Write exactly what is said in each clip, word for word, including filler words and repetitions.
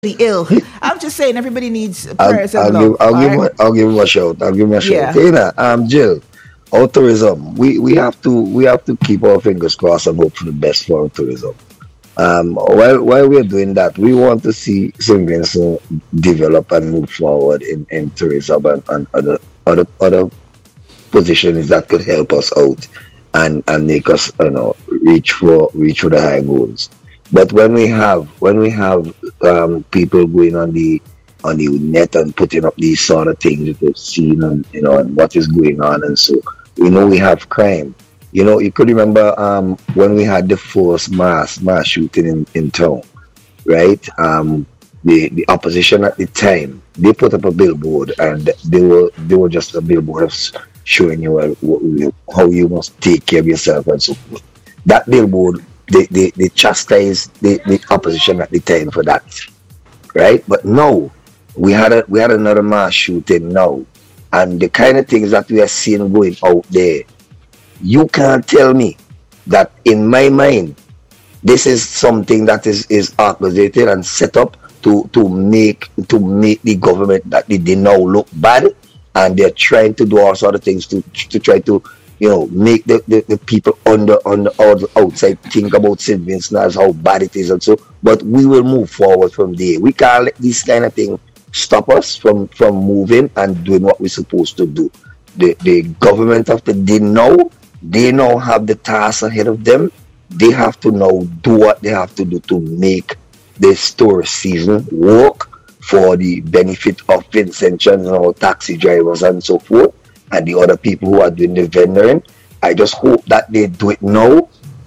ill. I'm just saying everybody needs I'll, prayers and I'll give love. I'll All give right. him a, I'll give him a shout. I'll give him a shout. Yeah. You know, um, Jill, our tourism. We we have to we have to keep our fingers crossed and hope for the best for our tourism. Um, while while we're doing that, we want to see Saint Vincent develop and move forward in, in tourism and, and other other other positions that could help us out and and make us you know reach for reach for the high goals. But when we have when we have um, people going on the on the net and putting up these sort of things that we've seen and you know and what is going on and so we know we have crime. You know, you could remember um, when we had the first mass mass shooting in, in town, right? Um, the the opposition at the time they put up a billboard and they were they were just a billboard of s- showing you uh, wh- wh- how you must take care of yourself and so forth. That billboard they they, they chastised the, the opposition at the time for that, right? But now we had a we had another mass shooting now, and the kind of things that we are seeing going out there, you can't tell me that in my mind this is something that is is orchestrated and set up to to make to make the government that they, they now look bad, and they're trying to do all sort of things to to try to you know make the, the, the people on the on the out- outside think about Saint Vincent as how bad it is and so. But we will move forward from there. We can't let this kind of thing stop us from from moving and doing what we're supposed to do. The the government of the day now, they now have the task ahead of them. They have to now do what they have to do to make this tourist season work for the benefit of Vincentians and our taxi drivers and so forth, and the other people who are doing the vendoring. I just hope that they do it now,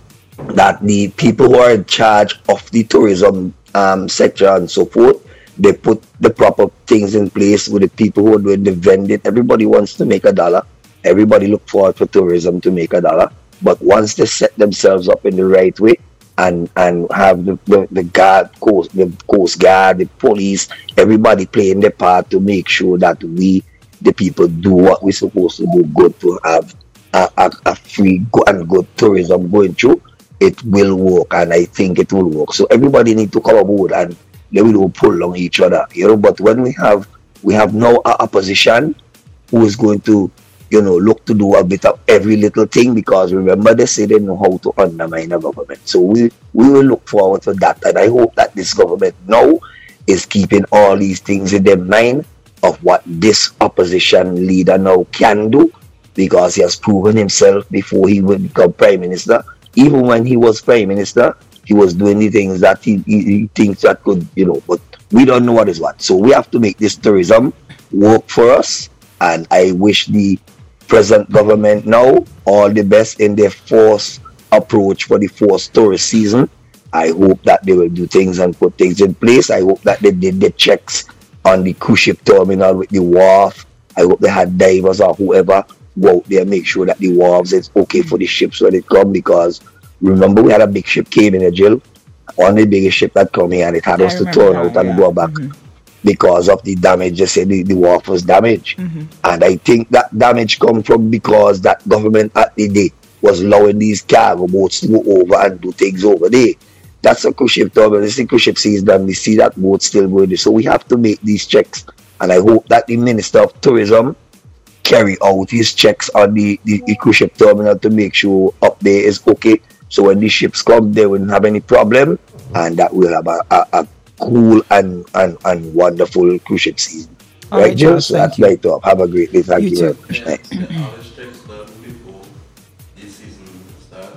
that the people who are in charge of the tourism um, sector and so forth, they put the proper things in place with the people who are doing the vending. Everybody wants to make a dollar. Everybody look forward for tourism to make a dollar. But once they set themselves up in the right way and and have the, the, the guard, coast, the coast guard, the police, everybody playing their part to make sure that we, the people, do what we're supposed to do, good to have a, a, a free go and good tourism going through, it will work, and I think it will work. So everybody need to come aboard and they will pull along each other, you know. But when we have we have now a opposition who is going to, you know, look to do a bit of every little thing, because remember they say they know how to undermine a government. So we we will look forward to that, and I hope that this government now is keeping all these things in their mind of what this opposition leader now can do, because he has proven himself before he would become prime minister. Even when he was prime minister, he was doing the things that he, he, he thinks that could, you know, but we don't know what is what. So we have to make this tourism work for us, and I wish the present government now all the best in their forced approach for the forced tourist season. I hope that they will do things and put things in place. I hope that they did the checks on the cruise ship terminal with the wharf. I hope they had divers or whoever go out there, make sure that the wharves is okay for the ships when they come, because remember we had a big ship came in a jail, one of the biggest ship that come here, and it had I us to remember turn that. out and Yeah. go back Hmm. because of the damage. They said the, the wharf was damaged. Hmm. And I think that damage come from because that government at the day was allowing these cargo boats to go over and do things over there. That's a cruise ship terminal. This is cruise ship season. We see that boat still going there. So we have to make these checks. And I hope that the Minister of Tourism carry out his checks on the, the, the cruise ship terminal to make sure up there is okay. So when the ships come, they wouldn't have any problem, and that we'll have a, a, a cool and, and, and wonderful cruise ship season. All Right, right, Jill? Charles. So Thank that's you. light up. Have a great day. Thank You you very too. much. Yes, Nice. the harvest checks done before the season starts,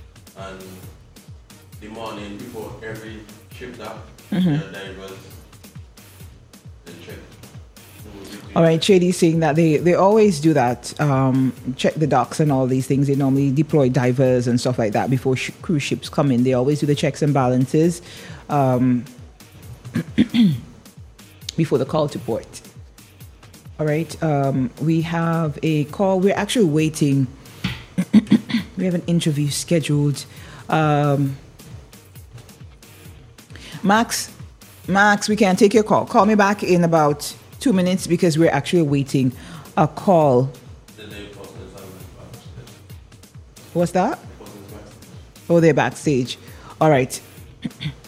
and the morning before every ship dock, the divers they check who will be All right, Shady saying that they, they always do that, um, check the docks and all these things. They normally deploy divers and stuff like that before sh- cruise ships come in. They always do the checks and balances um, before the call to port. All right, um, we have a call. We're actually waiting. We have an interview scheduled. Um, Max, Max, we can take your call. Call me back in about two minutes because we're actually waiting a call. the day persons and backstage. What's that? The persons backstage. Oh, they're backstage. All right.